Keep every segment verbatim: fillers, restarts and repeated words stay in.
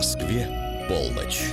Москве полночь.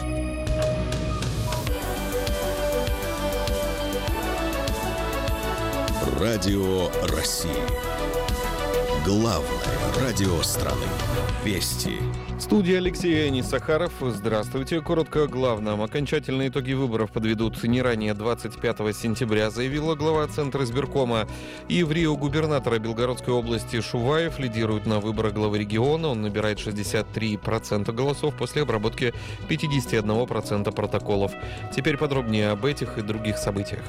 Радио России. Главное радио страны. Вести. Студия Алексей Анис-Сахаров. Здравствуйте. Коротко о главном. Окончательные итоги выборов подведут не ранее двадцать пятого сентября, заявила глава Центра избиркома. И в Рио губернатора Белгородской области Шуваев лидирует на выборах главы региона. Он набирает шестьдесят три процента голосов после обработки пятьдесят один процент протоколов. Теперь подробнее об этих и других событиях.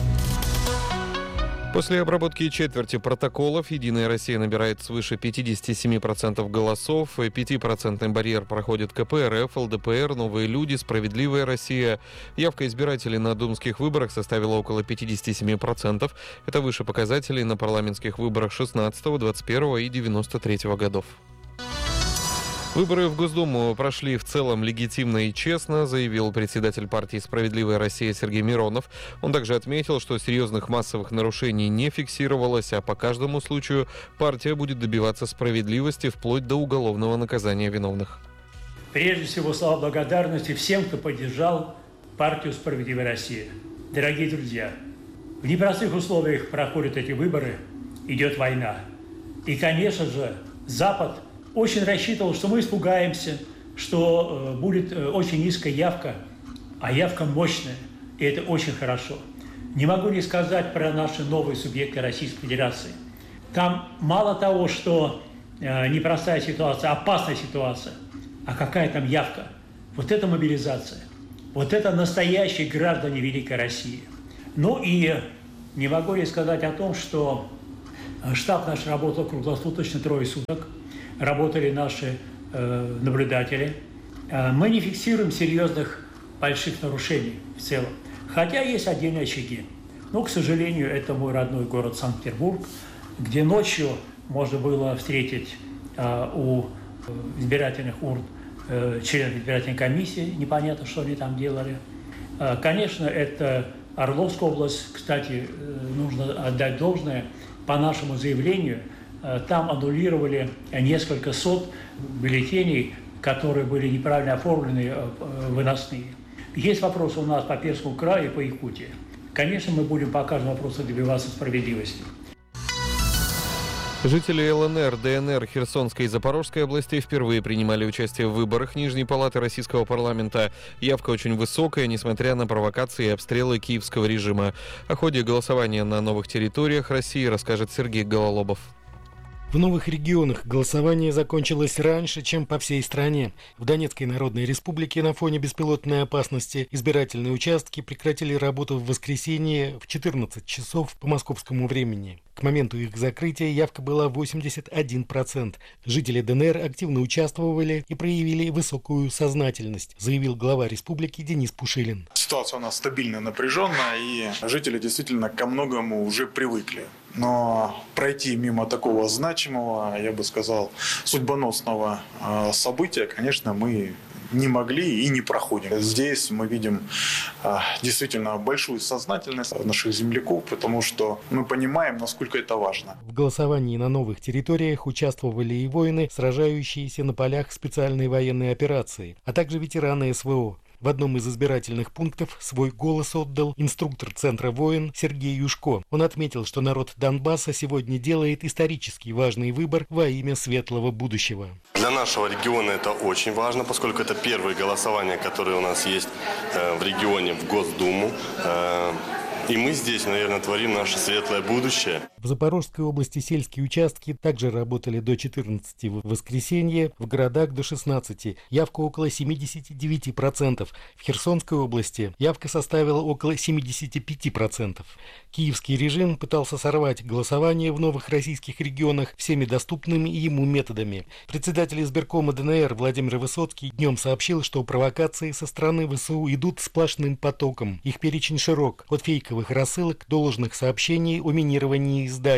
После обработки четверти протоколов «Единая Россия» набирает свыше пятьдесят семь процентов голосов. пятипроцентный барьер проходит ка пэ эр эф, эл дэ пэ эр, «Новые люди», «Справедливая Россия». Явка избирателей на думских выборах составила около пятьдесят семь процентов. Это выше показателей на парламентских выборах шестнадцатого, двадцать первого и девяносто третьего годов. Выборы в Госдуму прошли в целом легитимно и честно, заявил председатель партии «Справедливая Россия» Сергей Миронов. Он также отметил, что серьезных массовых нарушений не фиксировалось, а по каждому случаю партия будет добиваться справедливости вплоть до уголовного наказания виновных. Прежде всего, слова благодарности всем, кто поддержал партию «Справедливая Россия». Дорогие друзья, в непростых условиях проходят эти выборы, идет война. И, конечно же, Запад очень рассчитывал, что мы испугаемся, что э, будет э, очень низкая явка, а явка мощная, и это очень хорошо. Не могу не сказать про наши новые субъекты Российской Федерации. Там мало того, что э, непростая ситуация, опасная ситуация, а какая там явка. Вот это мобилизация, вот это настоящие граждане Великой России. Ну и не могу не сказать о том, что штаб наш работал круглосуточно трое суток. Работали наши э, наблюдатели. Э, мы не фиксируем серьезных больших нарушений в целом. Хотя есть отдельные очаги. Но, к сожалению, это мой родной город Санкт-Петербург, где ночью можно было встретить э, у избирательных урн э, членов избирательной комиссии. Непонятно, что они там делали. Э, конечно, это Орловская область. Кстати, э, нужно отдать должное. По нашему заявлению, там аннулировали несколько сот бюллетеней, которые были неправильно оформлены, выносные. Есть вопросы у нас по Пермскому краю и по Якутии. Конечно, мы будем по каждому вопросу добиваться справедливости. Жители эл эн эр, дэ эн эр, Херсонской и Запорожской областей впервые принимали участие в выборах Нижней палаты Российского парламента. Явка очень высокая, несмотря на провокации и обстрелы киевского режима. О ходе голосования на новых территориях России расскажет Сергей Гололобов. В новых регионах голосование закончилось раньше, чем по всей стране. В Донецкой Народной Республике на фоне беспилотной опасности избирательные участки прекратили работу в воскресенье в четырнадцать часов по московскому времени. К моменту их закрытия явка была восемьдесят один процент. Жители дэ эн эр активно участвовали и проявили высокую сознательность, заявил глава республики Денис Пушилин. Ситуация у нас стабильная, напряженная, и жители действительно ко многому уже привыкли. Но пройти мимо такого значимого, я бы сказал, судьбоносного события, конечно, мы не могли и не проходим. Здесь мы видим действительно большую сознательность наших земляков, потому что мы понимаем, насколько это важно. В голосовании на новых территориях участвовали и воины, сражающиеся на полях специальной военной операции, а также ветераны эс вэ о. В одном из избирательных пунктов свой голос отдал инструктор Центра воин Сергей Юшко. Он отметил, что народ Донбасса сегодня делает исторически важный выбор во имя светлого будущего. Для нашего региона это очень важно, поскольку это первые голосования, которые у нас есть в регионе в Госдуму. И мы здесь, наверное, творим наше светлое будущее. В Запорожской области сельские участки также работали до четырнадцати в воскресенье, в городах до шестнадцати. Явка около семьдесят девять процентов. В Херсонской области явка составила около семьдесят пять процентов. Киевский режим пытался сорвать голосование в новых российских регионах всеми доступными ему методами. Председатель избиркома дэ эн эр Владимир Высоцкий днем сообщил, что провокации со стороны вэ эс у идут сплошным потоком. Их перечень широк, от фейковых рассылок до ложных сообщений о минировании зданий.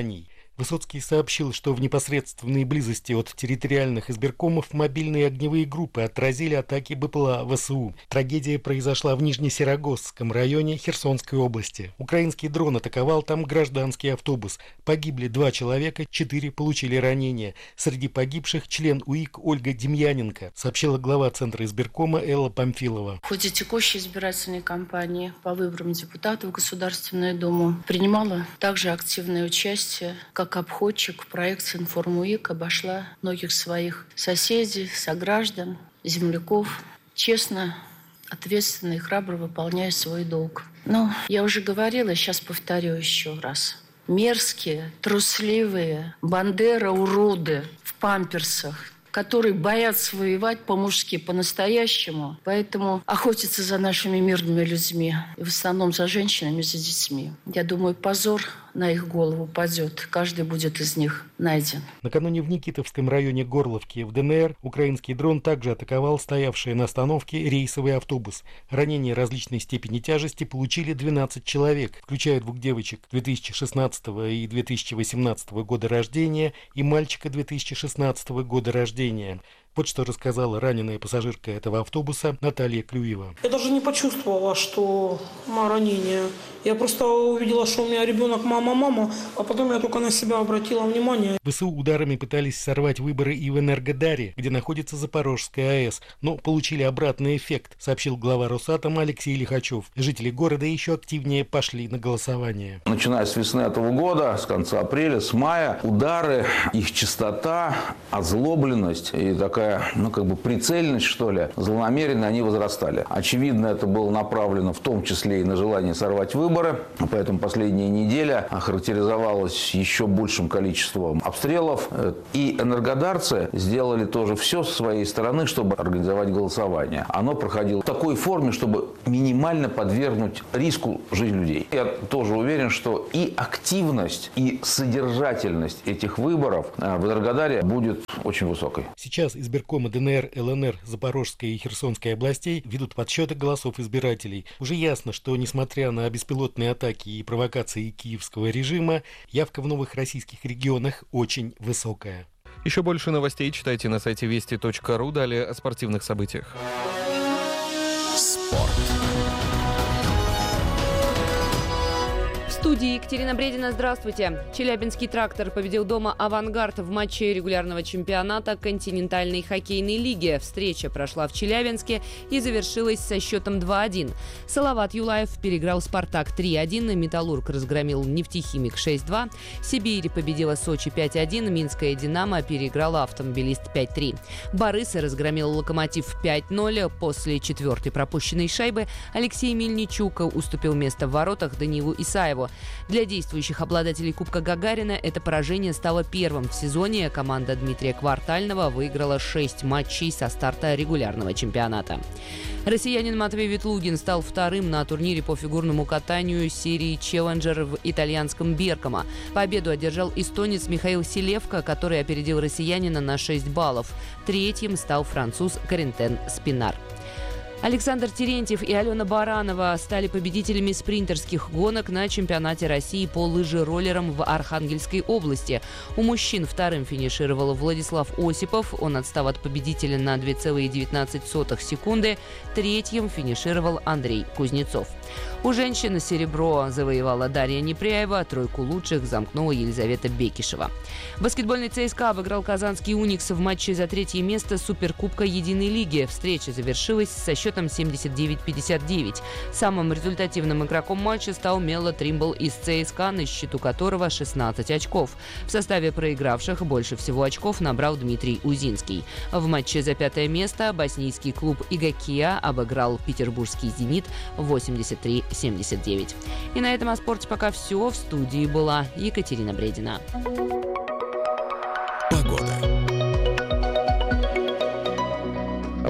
Высоцкий сообщил, что в непосредственной близости от территориальных избиркомов мобильные огневые группы отразили атаки БПЛА ВСУ. Трагедия произошла в Нижнесерогосском районе Херсонской области. Украинский дрон атаковал там гражданский автобус. Погибли два человека, четыре получили ранения. Среди погибших член УИК Ольга Демьяненко, сообщила глава Центра избиркома Элла Памфилова. В ходе текущей избирательной кампании по выборам депутатов в Государственную Думу принимала также активное участие как обходчик в проекте «Информ-УИК», обошла многих своих соседей, сограждан, земляков, честно, ответственно и храбро выполняя свой долг. Но я уже говорила, сейчас повторю еще раз. Мерзкие, трусливые бандера-уроды в памперсах, которые боятся воевать по-мужски, по-настоящему, поэтому охотятся за нашими мирными людьми, и в основном за женщинами, за детьми. Я думаю, позор на их голову падет. Каждый будет из них найден. Накануне в Никитовском районе Горловки в ДНР украинский дрон также атаковал стоявший на остановке рейсовый автобус. Ранения различной степени тяжести получили двенадцать человек, включая двух девочек две тысячи шестнадцатого и две тысячи восемнадцатого года рождения и мальчика две тысячи шестнадцатого года рождения. Вот что рассказала раненая пассажирка этого автобуса Наталья Клюева. Я даже не почувствовала, что мое ранение. Я просто увидела, что у меня ребенок мама-мама, а потом я только на себя обратила внимание. ВСУ ударами пытались сорвать выборы и в Энергодаре, где находится Запорожская АЭС, но получили обратный эффект, сообщил глава Росатома Алексей Лихачев. Жители города еще активнее пошли на голосование. Начиная с весны этого года, с конца апреля, с мая, удары, их частота, озлобленность и такая, ну как бы прицельность, что ли, злонамеренно они возрастали. Очевидно, это было направлено в том числе и на желание сорвать выборы. Поэтому последняя неделя охарактеризовалась еще большим количеством обстрелов. И энергодарцы сделали тоже все со своей стороны, чтобы организовать голосование. Оно проходило в такой форме, чтобы минимально подвергнуть риску жизнь людей. Я тоже уверен, что и активность, и содержательность этих выборов в Энергодаре будет очень высокой. Сейчас избиркомы ДНР, ЛНР, Запорожской и Херсонской областей ведут подсчеты голосов избирателей. Уже ясно, что несмотря на беспилотные атаки и провокации киевского режима, явка в новых российских регионах очень высокая. Еще больше новостей читайте на сайте вести точка ру. Далее о спортивных событиях. Спорт. В студии Екатерина Бредина. Здравствуйте. Челябинский «Трактор» победил дома «Авангард» в матче регулярного чемпионата континентальной хоккейной лиги. Встреча прошла в Челябинске и завершилась со счетом два один. Салават Юлаев переиграл «Спартак» три один, «Металлург» разгромил «Нефтехимик» шесть два, «Сибирь» победила «Сочи» пять один, «Минская Динамо» переиграла «Автомобилист» пять три. «Барысы» разгромил «Локомотив» пять ноль. После четвертой пропущенной шайбы Алексей Мельничук уступил место в воротах Даниилу Исаеву. Для действующих обладателей Кубка Гагарина это поражение стало первым в сезоне. Команда Дмитрия Квартального выиграла шесть матчей со старта регулярного чемпионата. Россиянин Матвей Ветлугин стал вторым на турнире по фигурному катанию серии «Челленджер» в итальянском Бергамо. Победу одержал эстонец Михаил Селевко, который опередил россиянина на шесть баллов. Третьим стал француз Корентен Спинар. Александр Терентьев и Алена Баранова стали победителями спринтерских гонок на чемпионате России по лыжероллерам в Архангельской области. У мужчин вторым финишировал Владислав Осипов. Он отстал от победителя на две целых девятнадцать сотых секунды. Третьим финишировал Андрей Кузнецов. У женщин серебро завоевала Дарья Непряева, тройку лучших замкнула Елизавета Бекишева. Баскетбольный ЦСКА обыграл казанский «Уникс» в матче за третье место Суперкубка Единой лиги. Встреча завершилась со счетом семьдесят девять пятьдесят девять. Самым результативным игроком матча стал Мело Тримбл из ЦСКА, на счету которого шестнадцать очков. В составе проигравших больше всего очков набрал Дмитрий Узинский. В матче за пятое место боснийский клуб «Игакия» обыграл петербургский «Зенит» восемьдесят три семьдесят девять. И на этом о спорте пока все. В студии была Екатерина Бредина. Погода.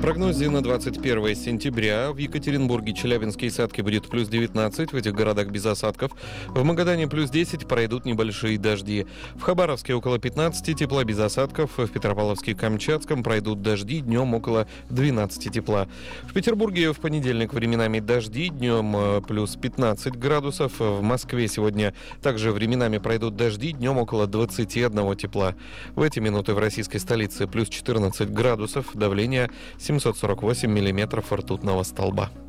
О прогнозе на двадцать первое сентября. В Екатеринбурге, Челябинске и Сатке будет плюс девятнадцать, в этих городах без осадков. В Магадане плюс десять, пройдут небольшие дожди. В Хабаровске около пятнадцати, тепла без осадков. В Петропавловске и Камчатском пройдут дожди, днем около двенадцати тепла. В Петербурге в понедельник временами дожди, днем плюс пятнадцать градусов. В Москве сегодня также временами пройдут дожди, днем около двадцати одного тепла. В эти минуты в российской столице плюс четырнадцать градусов, давление семьсот сорок восемь миллиметров ртутного столба.